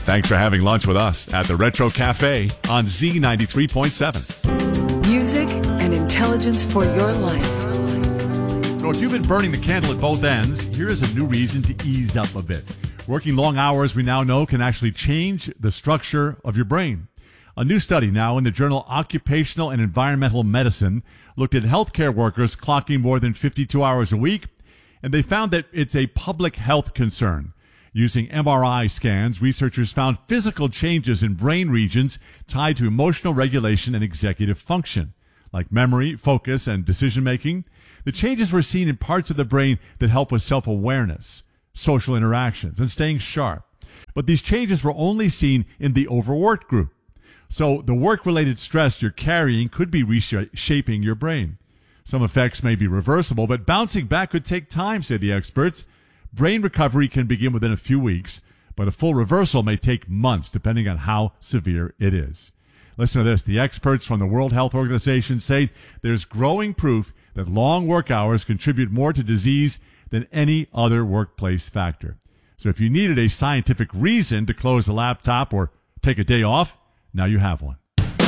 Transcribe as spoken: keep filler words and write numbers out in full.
Thanks for having lunch with us at the Retro Cafe on Z ninety-three point seven. Music and intelligence for your life. So if you've been burning the candle at both ends, here is a new reason to ease up a bit. Working long hours, we now know, can actually change the structure of your brain. A new study now in the journal Occupational and Environmental Medicine looked at healthcare workers clocking more than fifty-two hours a week, and they found that it's a public health concern. Using M R I scans, researchers found physical changes in brain regions tied to emotional regulation and executive function, like memory, focus, and decision-making. The changes were seen in parts of the brain that help with self-awareness, social interactions, and staying sharp. But these changes were only seen in the overworked group. So the work-related stress you're carrying could be reshaping your brain. Some effects may be reversible, but bouncing back could take time, say the experts. Brain recovery can begin within a few weeks, but a full reversal may take months, depending on how severe it is. Listen to this. The experts from the World Health Organization say there's growing proof that long work hours contribute more to disease than any other workplace factor. So if you needed a scientific reason to close the laptop or take a day off, now you have one.